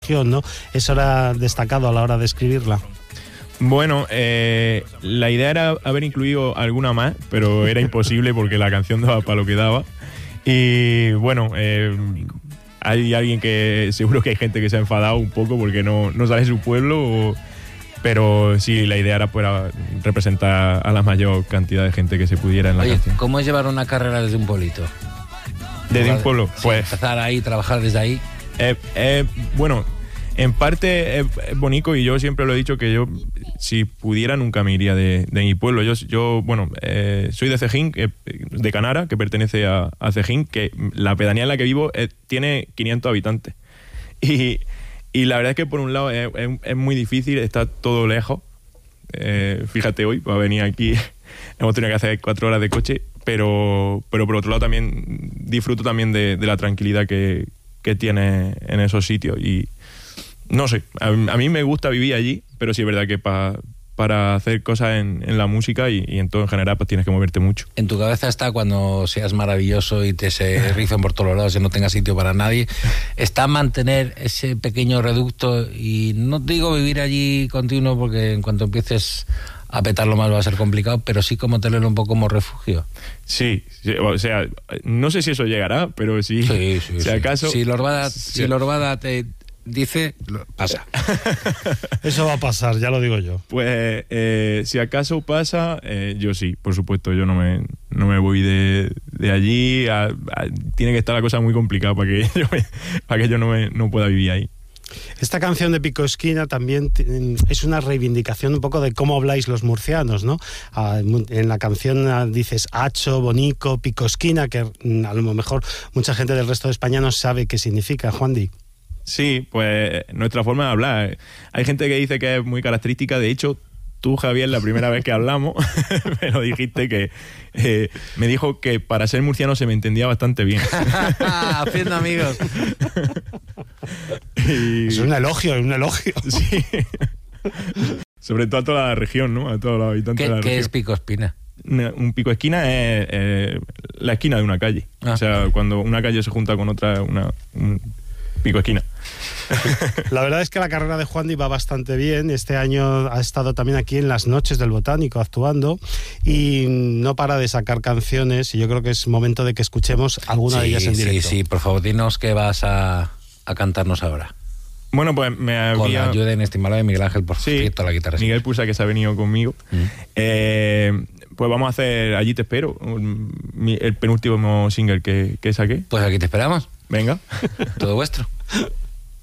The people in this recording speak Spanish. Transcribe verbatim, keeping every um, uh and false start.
región, ¿no? ¿Eso era destacado a la hora de escribirla? Bueno, eh, la idea era haber incluido alguna más, pero era imposible porque la canción daba para lo que daba. Y bueno, eh, hay alguien que, seguro que hay gente que se ha enfadado un poco porque no, no sabe su pueblo, o, pero sí, la idea era para representar a la mayor cantidad de gente que se pudiera en la Oye, canción. ¿cómo es llevar una carrera desde un pueblito? Desde un pueblo, Sí, pues... empezar ahí, trabajar desde ahí. Eh, eh, bueno, en parte es, es bonito, y yo siempre lo he dicho que yo, si pudiera, nunca me iría de, de mi pueblo. Yo, yo bueno, eh, soy de Cejín, eh, de Canara, que pertenece a, a Cejín, que la pedanía en la que vivo eh, tiene quinientos habitantes. Y, y la verdad es que por un lado es, es, es muy difícil, está todo lejos. Eh, fíjate, hoy para venir aquí hemos tenido que hacer cuatro horas de coche, pero, pero por otro lado también disfruto también de, de la tranquilidad que, que tiene en esos sitios. Y no sé, a, a mí me gusta vivir allí, pero sí es verdad que pa, para hacer cosas en, en la música y, y en todo en general, pues tienes que moverte mucho. En tu cabeza está, cuando seas maravilloso y te se ricen por todos los lados y no tengas sitio para nadie, está mantener ese pequeño reducto, y no te digo vivir allí continuo, porque en cuanto empieces a petarlo más va a ser complicado, pero sí como tenerlo un poco como refugio. Sí, sí, o sea, no sé si eso llegará, pero sí, sí, sí si sí. acaso... Si Lorbada, sí. si Lorbada te dice, pasa. Eso va a pasar, ya lo digo yo. Pues eh, si acaso pasa, eh, yo sí, por supuesto, yo no me, no me voy de, de allí. A, a, tiene que estar la cosa muy complicada para que yo, me, para que yo no, me, no pueda vivir ahí. Esta canción de Pico Esquina también es una reivindicación un poco de cómo habláis los murcianos, ¿no? En la canción dices hacho, bonico, Pico Esquina, que a lo mejor mucha gente del resto de España no sabe qué significa, Juandi. Sí, pues nuestra forma de hablar. Hay gente que dice que es muy característica. De hecho, tú, Javier, la primera vez que hablamos, me lo dijiste, que eh, me dijo que para ser murciano se me entendía bastante bien. Haciendo amigos. Y... es un elogio, es un elogio. Sí. Sobre todo a toda la región, ¿no? A todos los habitantes ¿Qué, de la región. ¿Qué es Pico Espina? Un pico esquina es eh, la esquina de una calle. Ah. O sea, cuando una calle se junta con otra, una... Un, pico esquina. La verdad es que la carrera de Juandi va bastante bien. Este año ha estado también aquí en las Noches del Botánico actuando y no para de sacar canciones, y yo creo que es momento de que escuchemos alguna sí, de ellas en directo. Sí, sí, por favor, dinos qué vas a, a cantarnos ahora. Bueno, pues me había... Con la ayuda inestimable de Miguel Ángel, por sí, cierto, la guitarra. Miguel Pusa, que se ha venido conmigo. Mm. Eh, pues vamos a hacer Allí te espero, el penúltimo single que, que saqué. Pues aquí te esperamos. Venga. Todo vuestro.